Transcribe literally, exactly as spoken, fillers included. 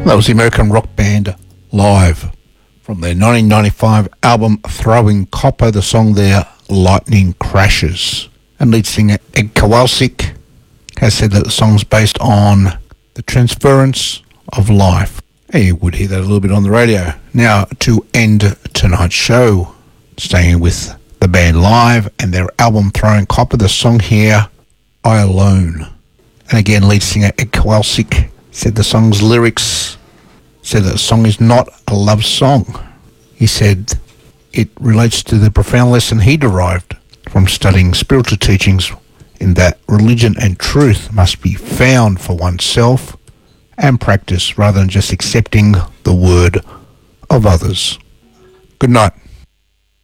That was the American rock band Live from their nineteen ninety-five album Throwing Copper. The song there, Lightning Crashes. And lead singer Ed Kowalczyk has said that the song's based on the transference of life. Hey, you would hear that a little bit on the radio. Now, to end tonight's show, staying with the band Live and their album Throwing Copper, the song here, I Alone. And again, lead singer Ed Kowalczyk said the song's lyrics, said that the song is not a love song. He said it relates to the profound lesson he derived from studying spiritual teachings in that religion and truth must be found for oneself and practiced rather than just accepting the word of others. Good night.